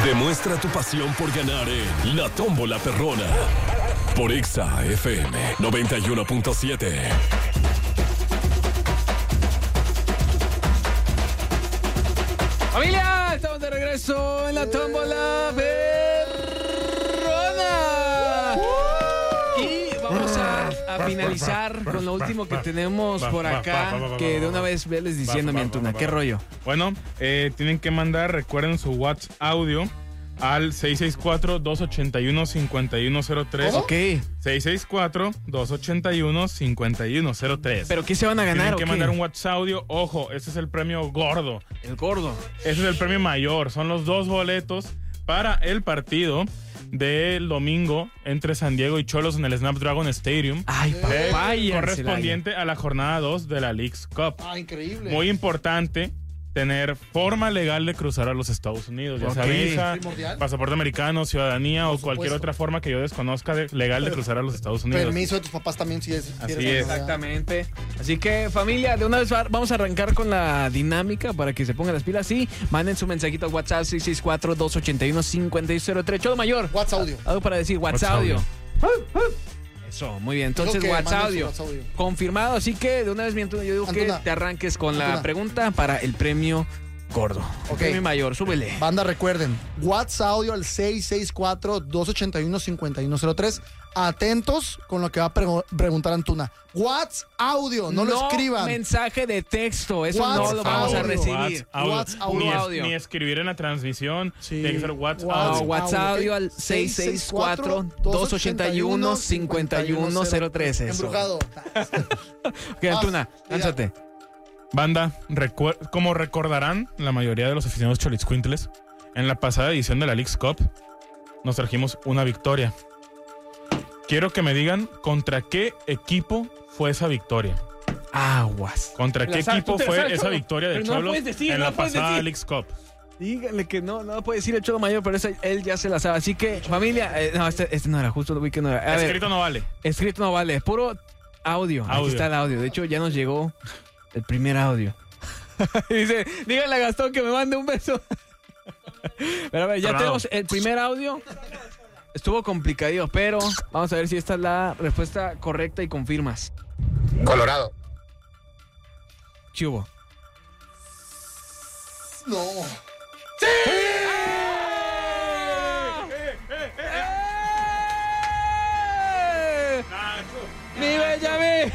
Demuestra tu pasión por ganar en La Tómbola Perrona por Exa FM 91.7. Familia, estamos de regreso en La Tómbola Perrona. Y vamos a finalizar con lo último que tenemos por acá, que de una vez veles diciendo, mi Antuna, ¿qué rollo? Bueno, tienen que mandar, recuerden su WhatsApp audio al 664-281-5103. Ok. 664-281-5103. ¿Pero qué se van a ganar? Tienen que mandar un WhatsApp audio. Ojo, ese es el premio gordo. El gordo. Ese es el premio mayor. Son los 2 boletos para el partido del domingo entre San Diego y Cholos en el Snapdragon Stadium. Ay, papaya. Correspondiente a la jornada 2 de la Leagues Cup. Ah, increíble. Muy importante tener forma legal de cruzar a los Estados Unidos. Ya sea visa, primordial, pasaporte americano, ciudadanía o cualquier otra forma que yo desconozca legal de cruzar a los Estados Unidos. Permiso de tus papás también si es. Así eres es. Exactamente. Así que, familia, de una vez vamos a arrancar con la dinámica para que se pongan las pilas. Sí, manden su mensajito al WhatsApp 664-281-5603. Cholo Mayor. WhatsApp audio. Algo para decir, WhatsApp audio. Eso, muy bien. Entonces, WhatsApp audio. Confirmado, así que de una vez, mi Antuna, yo digo Antuna, que te arranques con la Antuna. pregunta para el premio gordo. Ok. Premio mayor, súbele. Banda, recuerden, WhatsApp audio al 664-281-5103. Atentos con lo que va a preguntar Antuna. WhatsApp audio, no lo escriban. Mensaje de texto, eso no WhatsApp lo vamos a audio. recibir. WhatsApp audio. Ni escribir en la transmisión. Sí. Tiene que ser WhatsApp No, audio. WhatsApp audio ok. al 664-281-5103. Eso. Embrujado. Ok, Antuna, lánzate. Banda, como recordarán la mayoría de los aficionados cholitzcuintles, en la pasada edición de la Leagues Cup nos trajimos una victoria. Quiero que me digan contra qué equipo fue esa victoria. Aguas. ¿Contra qué equipo fue esa victoria de Pero no Cholos puedes decir, en no la puedes pasada decir. Leagues Cup? Díganle que no puede decir el Cholo Mayor, pero él ya se la sabe. Así que, familia, no, este no era, justo lo vi que no era. A ver, Escrito no vale. escrito no vale, puro audio. Aquí está el audio. De hecho, ya nos llegó el primer audio. Dice, díganle a Gastón que me mande un beso. Pero a ver, ya tenemos el primer audio. Estuvo complicadito, pero vamos a ver si esta es la respuesta correcta y confirmas. Colorado. ¿Qué hubo? No. ¡Sí! ¡Mi Benjamín!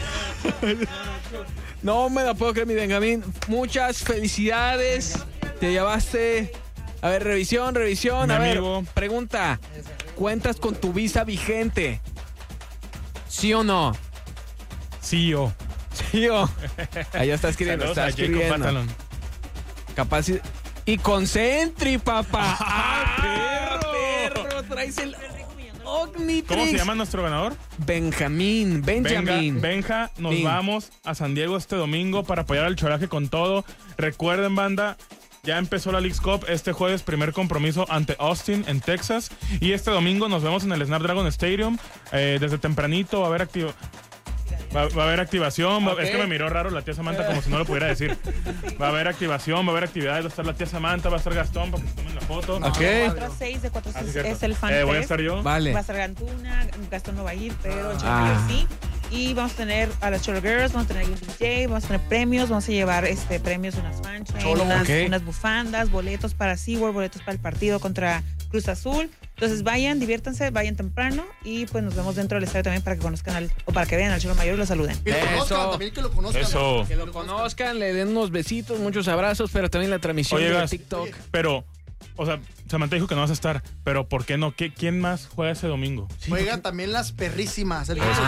No me la puedo creer, mi Benjamín. Muchas felicidades. Te llevaste. A ver, revisión. Mi A ver, amigo. pregunta. ¿Cuentas con tu visa vigente? ¿Sí o no? Sí, yo. Sí o. Allá está escribiendo. Saludos Está a Jacob escribiendo. Batalon. Capaz. Y con Sentry, papá. ¡Ah, perro! Traes el Omnitrix. ¿Cómo se llama nuestro ganador? Benjamín. Benja, nos Min. vamos a San Diego este domingo para apoyar al Choraje con todo. Recuerden, banda, ya empezó la Leagues Cup. Este jueves, primer compromiso ante Austin, en Texas. Y este domingo nos vemos en el Snapdragon Stadium. Desde tempranito va a haber va a haber activación. Ok. Es que me miró raro la tía Samantha como si no lo pudiera decir. Va a haber activación, va a haber actividades. Va a estar la tía Samantha, va a estar Gastón para que se tomen la foto. Ok. 4-6 de 4-6 Ah, sí, cierto. es el fan Voy a fest. estar yo. Vale. Va a estar Gantuna, Gastón no va a ir, pero el Cholo Ah. Mayor sí. Y vamos a tener a las Cholo Girls, vamos a tener un DJ, vamos a tener premios, vamos a llevar premios, unas manchas, Cholo, unas, ok. unas bufandas, boletos para SeaWorld, boletos para el partido contra Cruz Azul. Entonces vayan, diviértanse, vayan temprano y pues nos vemos dentro del estadio también para que conozcan o para que vean al Cholo Mayor y lo saluden. Y lo conozcan, Eso. también que lo conozcan. Eso. Que lo conozcan, le den unos besitos, muchos abrazos, pero también la transmisión Oye, de Gas, TikTok. Pero, o sea, Samantha dijo que no vas a estar, pero ¿por qué no? ¿Quién más juega ese domingo? Juegan también las perrísimas. El correcto.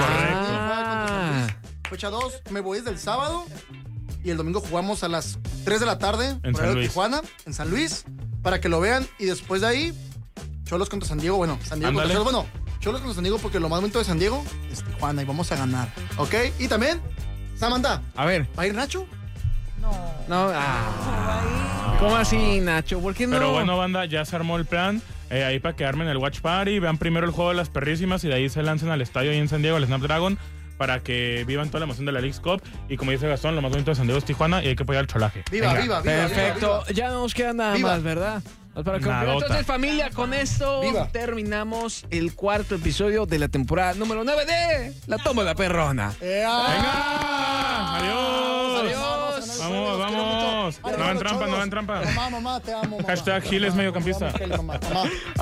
Fecha 2, me voy desde el sábado y el domingo jugamos a las 3 de la tarde En por San ahí de Luis. Tijuana, en San Luis, para que lo vean y después de ahí Cholos contra San Diego, bueno, San Diego Ándale. contra Cholos, bueno, Cholos contra San Diego porque lo más bonito de San Diego es Tijuana y vamos a ganar, ¿ok? Y también, Samantha, A ver, ¿va a ir Nacho? no. ¿Cómo así, Nacho? ¿Por qué no? Pero bueno, banda, ya se armó el plan. Ahí para quedarme en el Watch Party. Vean primero el juego de las perrísimas y de ahí se lancen al estadio ahí en San Diego, al Snapdragon, para que vivan toda la emoción de la Leagues Cup. Y como dice Gastón, lo más bonito de San Diego es Tijuana y hay que apoyar al Cholaje. Viva, Venga. viva, viva. Perfecto. Viva, viva. Ya no nos queda nada Viva. más, ¿verdad? Entonces, familia, con esto terminamos el cuarto episodio de la temporada número 9 de La Tómbola Perrona. ¡Venga! ¡Adiós! Vamos. No en trampa. Mamá, te amo, mamá. Hashtag Giles mediocampista. Mamá.